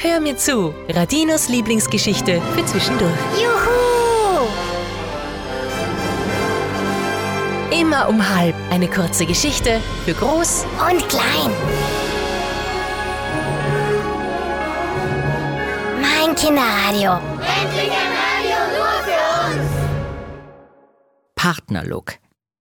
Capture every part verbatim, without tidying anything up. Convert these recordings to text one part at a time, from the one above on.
Hör mir zu, Radinos Lieblingsgeschichte für zwischendurch. Juhu! Immer um halb eine kurze Geschichte für groß Und klein. Mein Kinderradio. Endlich ein Radio nur für uns! Partnerlook.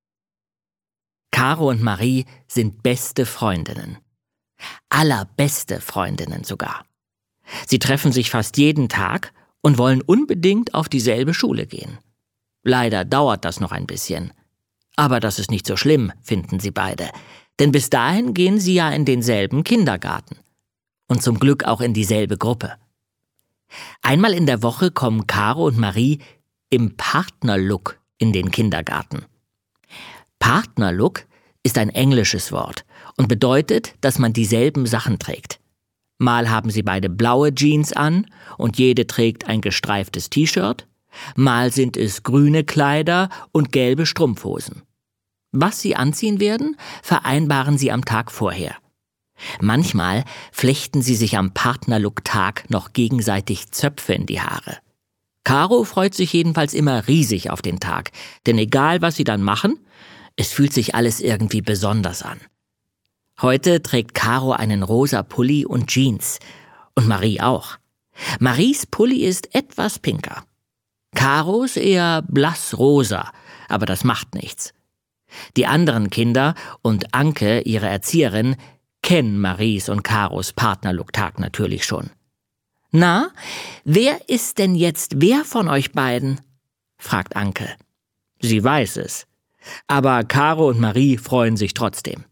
Caro und Marie sind beste Freundinnen. Allerbeste Freundinnen sogar. Sie treffen sich fast jeden Tag und wollen unbedingt auf dieselbe Schule gehen. Leider dauert das noch ein bisschen. Aber das ist nicht so schlimm, finden sie beide. Denn bis dahin gehen sie ja in denselben Kindergarten. Und zum Glück auch in dieselbe Gruppe. Einmal in der Woche kommen Caro und Marie im Partnerlook in den Kindergarten. Partnerlook ist ein englisches Wort und bedeutet, dass man dieselben Sachen trägt. Mal haben sie beide blaue Jeans an und jede trägt ein gestreiftes T-Shirt, mal sind es grüne Kleider und gelbe Strumpfhosen. Was sie anziehen werden, vereinbaren sie am Tag vorher. Manchmal flechten sie sich am Partnerlook-Tag noch gegenseitig Zöpfe in die Haare. Caro freut sich jedenfalls immer riesig auf den Tag, denn egal was sie dann machen, es fühlt sich alles irgendwie besonders an. Heute trägt Caro einen rosa Pulli und Jeans. Und Marie auch. Maries Pulli ist etwas pinker. Caros eher blassrosa, aber das macht nichts. Die anderen Kinder und Anke, ihre Erzieherin, kennen Maries und Caros Partnerlook-Tag natürlich schon. »Na, wer ist denn jetzt wer von euch beiden?« fragt Anke. Sie weiß es. Aber Caro und Marie freuen sich trotzdem.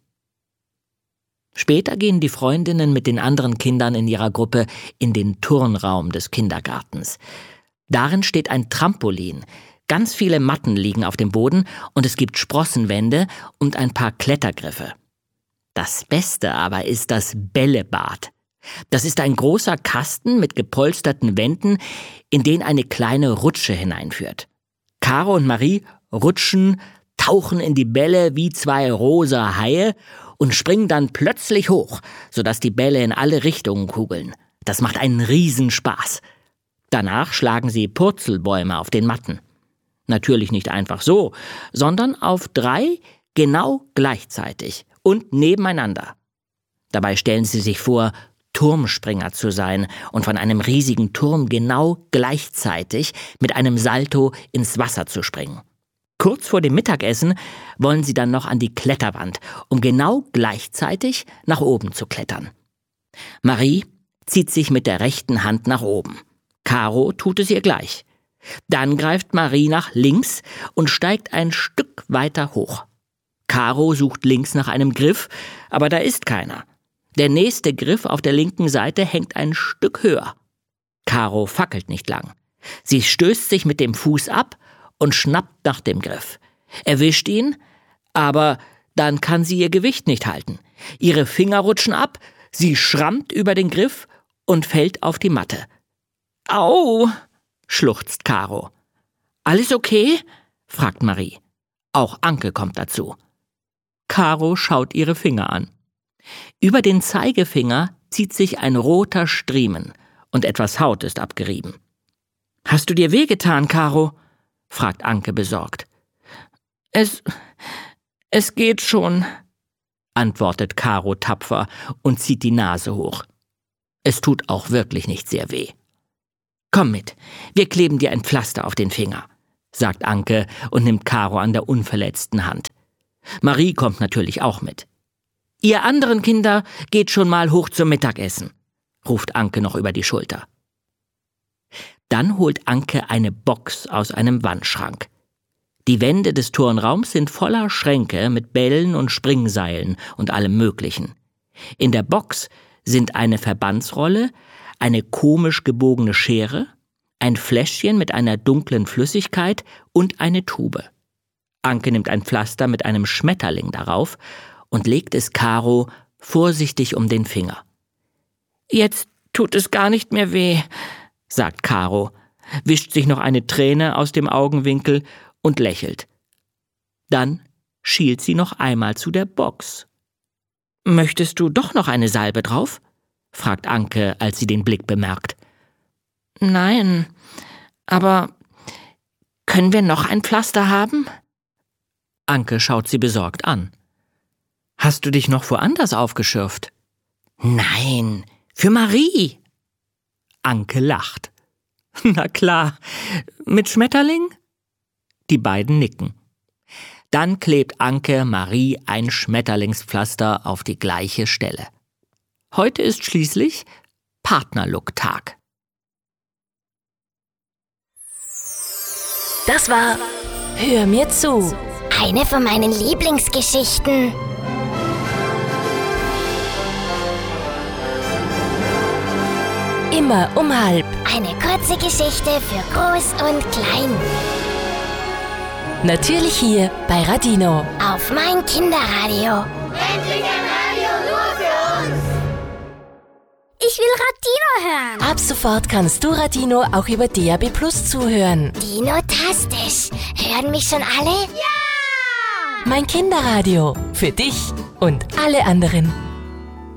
Später gehen die Freundinnen mit den anderen Kindern in ihrer Gruppe in den Turnraum des Kindergartens. Darin steht ein Trampolin. Ganz viele Matten liegen auf dem Boden und es gibt Sprossenwände und ein paar Klettergriffe. Das Beste aber ist das Bällebad. Das ist ein großer Kasten mit gepolsterten Wänden, in den eine kleine Rutsche hineinführt. Caro und Marie rutschen, tauchen in die Bälle wie zwei rosa Haie und springen dann plötzlich hoch, sodass die Bälle in alle Richtungen kugeln. Das macht einen Riesenspaß. Danach schlagen sie Purzelbäume auf den Matten. Natürlich nicht einfach so, sondern auf drei genau gleichzeitig und nebeneinander. Dabei stellen sie sich vor, Turmspringer zu sein und von einem riesigen Turm genau gleichzeitig mit einem Salto ins Wasser zu springen. Kurz vor dem Mittagessen wollen sie dann noch an die Kletterwand, um genau gleichzeitig nach oben zu klettern. Marie zieht sich mit der rechten Hand nach oben. Caro tut es ihr gleich. Dann greift Marie nach links und steigt ein Stück weiter hoch. Caro sucht links nach einem Griff, aber da ist keiner. Der nächste Griff auf der linken Seite hängt ein Stück höher. Caro fackelt nicht lang. Sie stößt sich mit dem Fuß ab und schnappt nach dem Griff. Erwischt ihn, aber dann kann sie ihr Gewicht nicht halten. Ihre Finger rutschen ab, sie schrammt über den Griff und fällt auf die Matte. »Au«, schluchzt Caro. »Alles okay?« fragt Marie. Auch Anke kommt dazu. Caro schaut ihre Finger an. Über den Zeigefinger zieht sich ein roter Striemen und etwas Haut ist abgerieben. »Hast du dir wehgetan, Caro?« fragt Anke besorgt. Es, es geht schon«, antwortet Caro tapfer und zieht die Nase hoch. Es tut auch wirklich nicht sehr weh. »Komm mit, wir kleben dir ein Pflaster auf den Finger«, sagt Anke und nimmt Caro an der unverletzten Hand. Marie kommt natürlich auch mit. »Ihr anderen Kinder geht schon mal hoch zum Mittagessen«, ruft Anke noch über die Schulter. Dann holt Anke eine Box aus einem Wandschrank. Die Wände des Turnraums sind voller Schränke mit Bällen und Springseilen und allem Möglichen. In der Box sind eine Verbandsrolle, eine komisch gebogene Schere, ein Fläschchen mit einer dunklen Flüssigkeit und eine Tube. Anke nimmt ein Pflaster mit einem Schmetterling darauf und legt es Caro vorsichtig um den Finger. »Jetzt tut es gar nicht mehr weh«, sagt Caro, wischt sich noch eine Träne aus dem Augenwinkel und lächelt. Dann schielt sie noch einmal zu der Box. »Möchtest du doch noch eine Salbe drauf?« fragt Anke, als sie den Blick bemerkt. Nein, aber können wir noch ein Pflaster haben? Anke schaut sie besorgt an. Hast du dich noch woanders aufgeschürft? Nein, für Marie. Anke lacht. Na klar, mit Schmetterling? Die beiden nicken. Dann klebt Anke Marie ein Schmetterlingspflaster auf die gleiche Stelle. Heute ist schließlich Partnerlook-Tag. Das war Hör mir zu. Eine von meinen Lieblingsgeschichten. Immer um halb. Eine kurze Geschichte für Groß und Klein. Natürlich hier bei Radino. Auf mein Kinderradio. Endlich ein Radio nur für uns. Ich will Radino hören. Ab sofort kannst du Radino auch über D A B Plus zuhören. Dino-tastisch. Hören mich schon alle? Ja! Mein Kinderradio. Für dich und alle anderen.